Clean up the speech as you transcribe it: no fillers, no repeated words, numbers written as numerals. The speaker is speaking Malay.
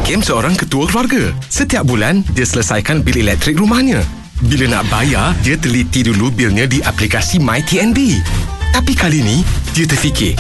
Hakim seorang ketua keluarga. Setiap bulan, dia selesaikan bil elektrik rumahnya. Bila nak bayar, dia teliti dulu bilnya di aplikasi MyTNB. Tapi kali ni, dia terfikir,